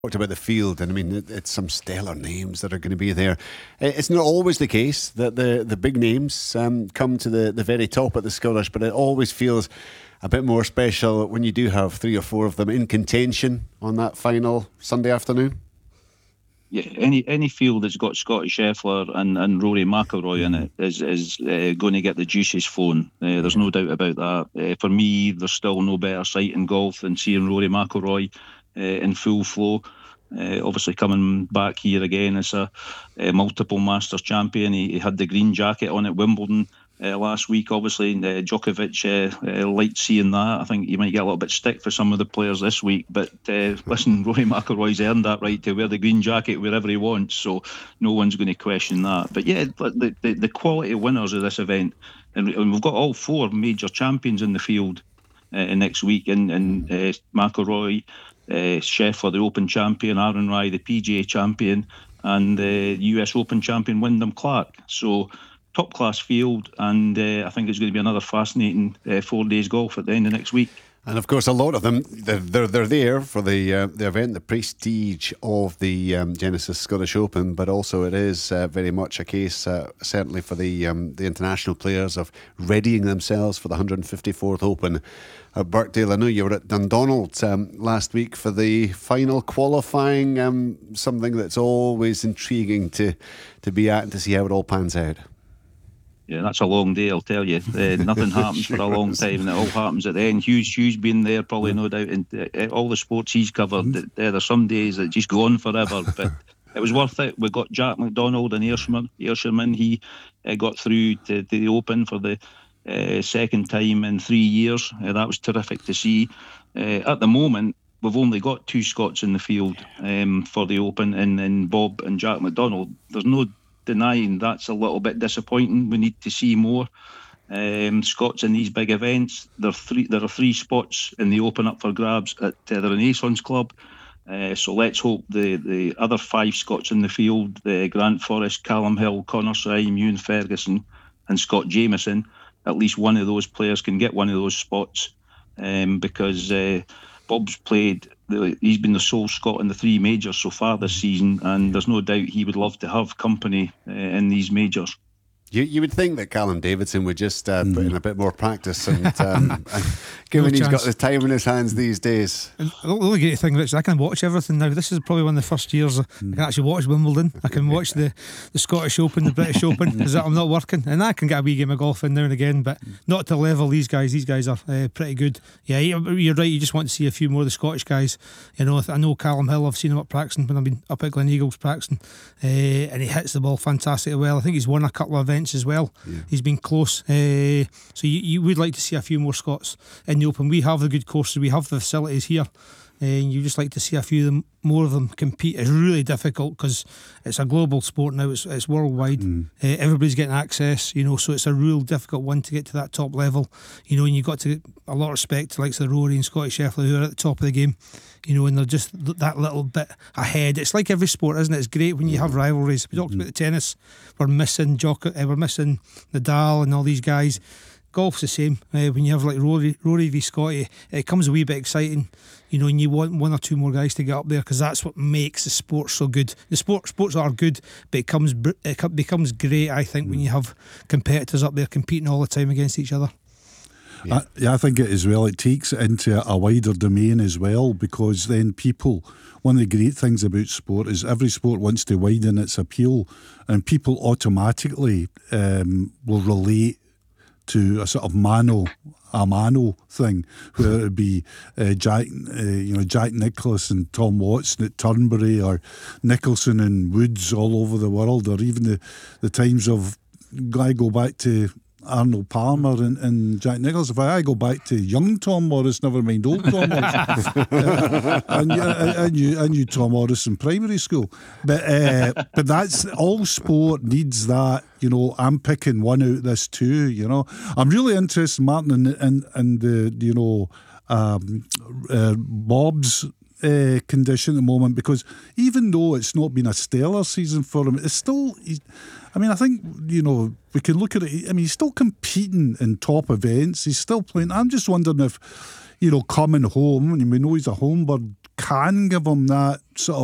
Talked about the field, and I mean, it's some stellar names that are going to be there. It's not always the case that the big names come to the very top at the Scottish, but it always feels a bit more special when you do have three or four of them in contention on that final Sunday afternoon. Yeah, any field that's got Scotty Scheffler and Rory McIlroy in it is going to get the juices flowing. There's no doubt about that. For me, there's still no better sight in golf than seeing Rory McIlroy in full flow. Obviously coming back here again as a multiple Masters champion. He had the green jacket on at Wimbledon last week. Obviously Djokovic liked seeing that. I think he might get a little bit stick for some of the players this week, but listen, Rory McIlroy's earned that right to wear the green jacket wherever he wants, so no one's going to question that. But yeah, the quality winners of this event, and we've got all four major champions in the field next week, and McIlroy, Scheffler, the Open champion, Aaron Rai, the PGA champion, and the US Open champion Wyndham Clark. So top class field, and I think it's going to be another fascinating 4 days golf at the end of next week. And of course, a lot of them they're there for the event, the prestige of the Genesis Scottish Open, but also it is very much a case, certainly for the international players, of readying themselves for the 154th Open at Birkdale. I know you were at Dundonald last week for the final qualifying. Something that's always intriguing to be at and to see how it all pans out. Yeah, that's a long day, I'll tell you. Nothing happens for a long time, and it all happens at the end. Hugh's been there, probably, no doubt, in all the sports he's covered. There's some days that just go on forever, but it was worth it. We got Jack McDonald and Ayrshire. He got through to the Open for the second time in 3 years. That was terrific to see. At the moment, we've only got two Scots in the field for the Open, and Bob and Jack McDonald. There's no denying that's a little bit disappointing. We need to see more Scots in these big events. There are three spots in the Open up for grabs at the Renaissance Club. So let's hope the other five Scots in the field, Grant Forrest, Callum Hill, Connor Syme, Ewan Ferguson and Scott Jamieson, at least one of those players can get one of those spots, because Bob's played, he's been the sole Scot in the three majors so far this season, and there's no doubt he would love to have company in these majors. You would think that Callum Davidson would just put in a bit more practice, and given he's got the time in his hands these days. And the only great thing, Rich, I can watch everything now. This is probably one of the first years I can actually watch Wimbledon. I can watch the Scottish Open, the British Open, as I'm not working, and I can get a wee game of golf in now and again, but not to the level these guys. These guys are pretty good. Yeah, you're right. You just want to see a few more of the Scottish guys. You know, I know Callum Hill. I've seen him up practicing when I've been up at Gleneagles practicing, and he hits the ball fantastically well. I think he's won a couple of events as well. Yeah. He's been close, so you would like to see a few more Scots in the Open. We have the good courses, we have the facilities here, and you just like to see a few of them, more of them compete. It's really difficult because it's a global sport now. It's worldwide. Everybody's getting access, you know, so it's a real difficult one to get to that top level, you know, and you've got to get a lot of respect to likes of Rory and Scotty Scheffler, who are at the top of the game, you know, and they're just that little bit ahead. It's like every sport, isn't it? It's great when you have rivalries. We talked about the tennis. We're missing we're missing Nadal and all these guys. Golf's the same. When you have like Rory v Scotty, it becomes a wee bit exciting, you know, and you want one or two more guys to get up there, because that's what makes the sport so good. The sports are good, but it becomes great, I think, when you have competitors up there competing all the time against each other. Yeah. I think it as well, it takes it into a wider domain as well, because then one of the great things about sport is every sport wants to widen its appeal, and people automatically will relate to a sort of mano thing, whether it be Jack Nicklaus and Tom Watson at Turnberry, or Nicholson and Woods all over the world, or even the times of, I go back to Arnold Palmer and Jack Nicklaus. If I go back to young Tom Morris, never mind old Tom Morris, and you Tom Morris in primary school, but that's all. Sport needs that, you know. I'm picking one out this too, you know. I'm really interested, Martin, in the, you know, Bob's condition at the moment, because even though it's not been a stellar season for him, it's still, I mean, I think, you know, we can look at it. I mean, he's still competing in top events. He's still playing. I'm just wondering if, coming home, and we know he's a home bird, can give him that sort of